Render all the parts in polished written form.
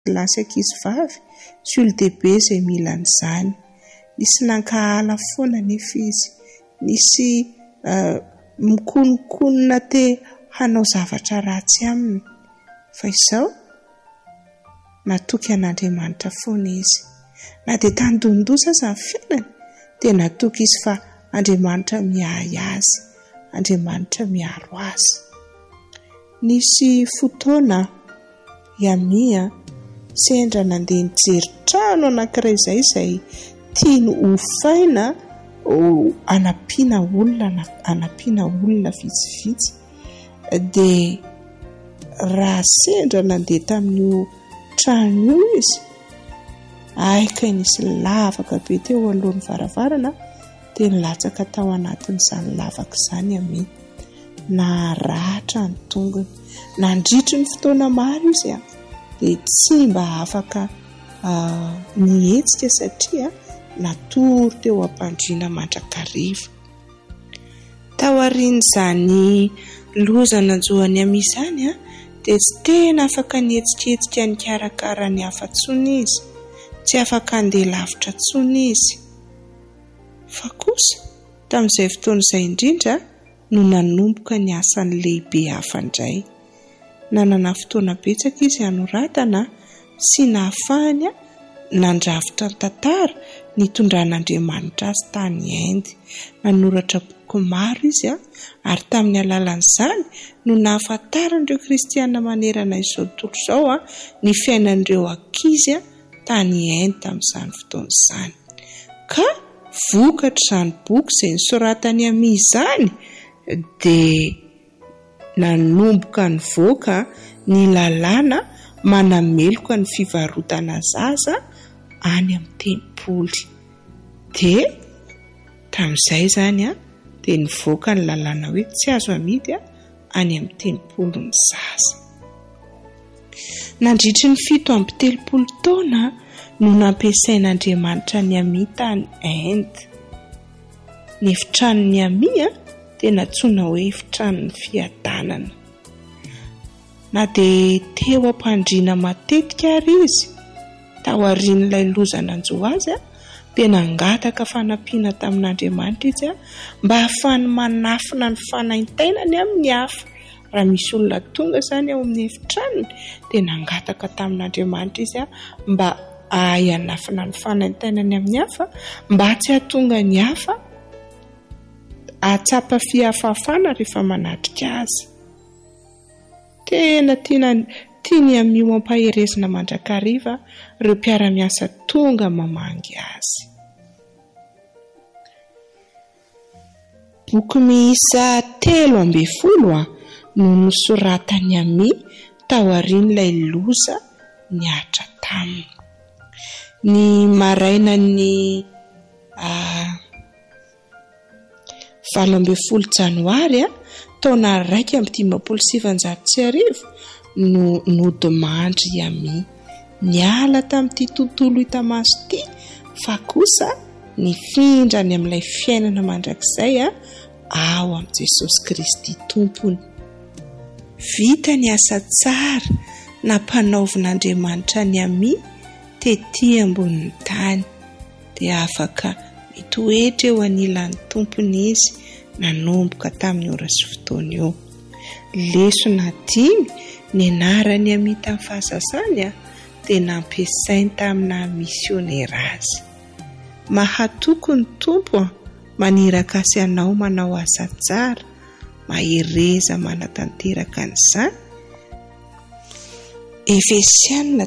lasy ankizy vavy sy olon-dehibe izay mila an'izany. Nisy nankahala foana nefa izy, nisy mikonokonona te hanao zavatra ratsy aminy, fa izao natoky an'Andriamanitra foana izy. Na dia tandondosa aza ny fiainany dia natoky izy fa Andriamanitra miahy azy, Andriamanitra miaro azy. Nisy fotoana Iamia sendra nandeha nijery trano anankiray izay tiany hofaina anampiana olona vitsivitsy, dia raha sendra nandeha tamin'io trano io izy, aika nisy lavaka be teo alohan'ny varavarana dia nilatsaka tao anatin'izany lavaka izany Iamia. Naratra ny tongony, nandritry ny fotoana maro izy dia tsy mba afaka nihetsika satria natory teo am-pandriana mandrakariva. Tao aorian'izany loza nanjoany Iamia izany dia tsy tena afaka nihetsikehtsika nikarakara ny afa-tsony izy, tsy afaka handeha lavitra tsony izy. Fa kosa tamin'izay fotoana izay indrindra no nanomboka ny asany lehibe hafa indray. Nanana fotoana betsaka izy hanoratana sy nahafahany nandrafitra ny tantara nitondran'Andriamanitra azy tany Inde. Nanoratra boky maro izy ary tamin'ny alalan'izany no nahafantaran'ireo kristiana manerana izao tontolo izao ny fiainan'ireo ankizy tany Inde tamin'izany fotoana izany. Ka vokatra izany boky izay nisoratany Iamia izany dia nanomboka nivoaka ny lalàna manameloka ny fivarotana zaza any amin'ny tenipoly. Dia tamin'izay izany dia nivoaka ny lalàna hoe tsy azo amidy any amin'ny tenipoly ny zaza. Nandritry ny 7 taona no nampiasain'Andriamanitra ny Iamia tany Inde. Ny efitranon'ny Iamia dia natsoina hoe efitranon'ny fiadanana. Na dia teo am-pandriana matetika ary izy, tao aorian'ilay loza nanjo azy dia nangataka fanampiana tamin'Andriamanitra izy mba hahafahany manafina ny fanaintainany amin'ny hafa. Raha misy olona tonga izany ao amin'ny efitranony dia nangataka tamin'Andriamanitra izy mba hanafina ny fanaintainany amin'ny hafa, mba tsy hahatonga ny hafa ahatsapa fihafafana rehefa manatrika azy. Tena tiany Iamia mampaherezina mandrakariva ireo mpiara-miasa tonga mamangy azy. Boky miisa 13 no nosoratany Iamia tao aorian'ilay loza niatra taminy. Ny maraina ny 12 Janoary taona 1957 no nodimandry Iamia niala tamin'ity tontolo hita maso ity, fa kosa nifindrany amin'ilay fiainana mandrakizay ao amin'i Jesosy Kristy Tompony. Vita ny asa tsara nampanaovin'Andriamanitra ny Iamia tetỳ ambonin'ny tany, dia afaka mitoetra eo anilan'ny tompony izy nanomboka tamin'ny ora sy fotoana eo. Lesona 5 ny anarany Iamia tamin'ny fahazazany dia nampiasainy tamina misionera azy. Mahatoko ny tompo maniraka azy anao manao asa tsara, mahereza manatanteraka an'izany. Efesianina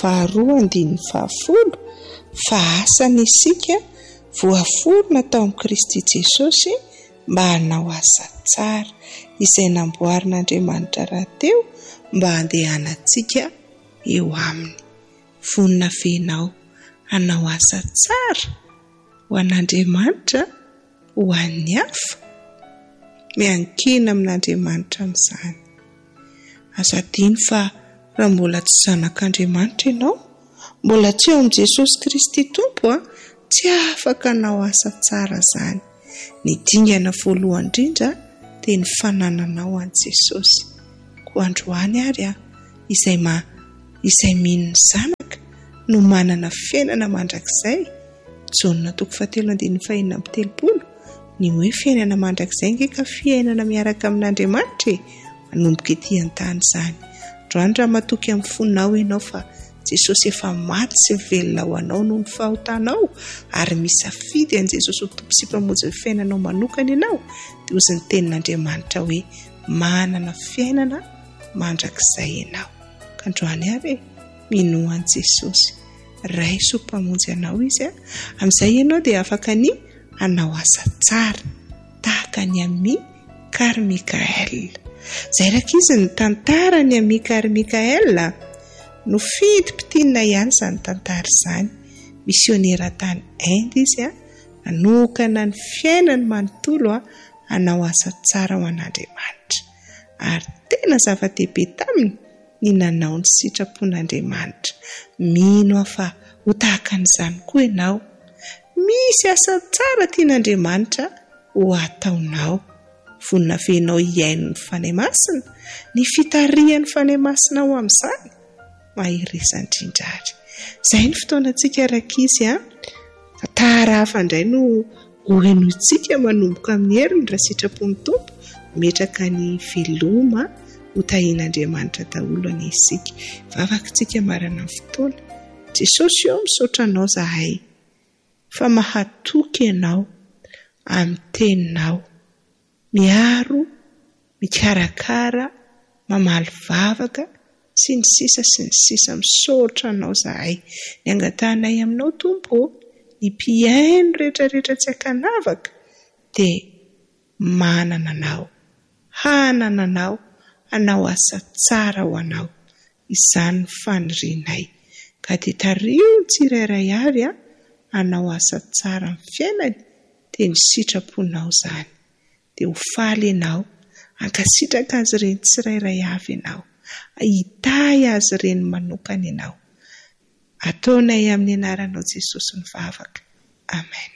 2:10 fa asany isika voaforona tao amin'ny Kristy Jesosy mba hanao asa tsara izay namboarin'Andriamanitra rahateo mba handehanantsika eo aminy. Vonina venao hanao asa tsara ho an'Andriamanitra, ho an'ny hafa, miankina amin'Andriamanitra amin'izany. Aza adino fa raha mbola tsy zanak'Andriamanitra ianao, mbola tsy eo amin'i Jesosy Kristy Tompo tsy afaka hanao asa tsara izany. Ny dingana voalohany indrindra dia ny fanananao an'i Jesosy. Ko androany ary izay mino ny zanaka no manana fiainana mandrakizay. Jaonina 7:5 ny hoe fiainana mandrakizay ngeka fiainana miaraka amin'Andriamanitra manomboka etỳ an-tany izany. Androany raha matoky amin'ny fonao ianao fa Jesosy efa maty sy velona ho anao noho ny fahotanao ary misafidy an' Jesosy ho tompo sy mpamonjy ny fiainanao manokana ianao, dia ozy ny tenin'Andriamanitra hoe manana fiainana mandrakizay ianao. Ka androany ary mino an'i Jesosy, ray sy mpamonjy anao izy, amin'izay ianao dia afaka ny hanao asa tsara tahaka ny ami kary Mikael. Izay rakizy ny tantara ny ami kary Mikael no fidi-pitinina ihany izany tantara izany. Misionera tany Inde izy nanokana ny fiainany manontolo hanao asa tsara ho an'Andriamanitra, ary tena zava-dehibe taminy ny nanao ny sitrapon'Andriamanitra. Mino aho fa ho tahaka an'izany koa ianao. Misy asa tsara tian'Andriamanitra ho ataonao. Vonina venao hiaino ny fanahy masina, ny fitarihan'ny fanahy masina ho amin'izany mahiresany indrindra ary. Izay ny fotoanantsika rakizy tara hafa indray no hoenoitsika manomboka amin'ny heriny raha sitrapon'ny Tompo, metraka ny veloma ho tahian'Andriamanitra daholo any isika. Vavakintsika marana ny fotoana. Jesosy eo misaotra anao zahay fa mahatoky ianao amin'ny teninao, miaro, mikarakara, mamaly vavaka sy ny sisa misaotra anao zahay. Ny angatanay aminao Tompo, ny mpiaino rehetrarehetra tsy ankanavaka dia manana anao, hanana anao, hanao asa tsara ho anao. Izany ny fanirianay. Ka dia tario ny tsirairay avy hanao asa tsara amin'ny fiainany dia ny sitraponao izany. Dia ho faly ianao, hankasitraka azy ireny tsirairay avy ianao, hitahy azy ireny manokana ianao. Ataonay amin'ny anaranao Jesosy ny vavaka. Amen.